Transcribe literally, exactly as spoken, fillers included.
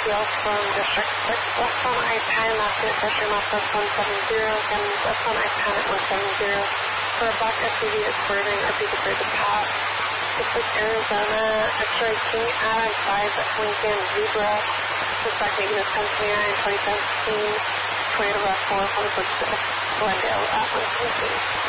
Appeal from District six, left on I ten, Massachusetts Pressure Map one seventy, again, left on I ten at one seventy. For a black S U V is swerving or be prepared to pass. District Arizona, X-ray King Adam five at Lincoln Zebra, suspect negative ten twenty-nine twenty seventeen, Toyota RAV four, one six six, Glendale at one seventeen.